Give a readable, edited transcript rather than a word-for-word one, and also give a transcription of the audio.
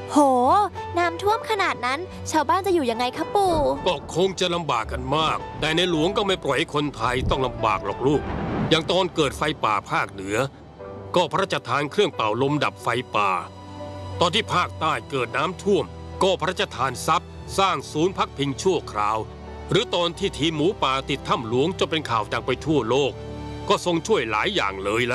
โหน้ำท่วมขนาดนั้นชาวบ้านจะอยู่ยังไงคะปู่ก็คงจะลำบากกันมากแต่ในหลวงก็ไม่ปล่อยให้คนไทยต้องลำบากหรอกลูกอย่างตอนเกิดไฟป่าภาคเหนือก็พระราชทานเครื่องเป่าลมดับไฟป่าตอนที่ภาคใต้เกิดน้ำท่วมก็พระราชทานทรัพย์สร้างศูนย์พักพิงชั่วคราวหรือตอนที่ทีมหมูป่าติดถ้ำหลวงจนเป็นข่าวดังไปทั่วโลกก็ทรงช่วยหลายอย่างเลยล่ะ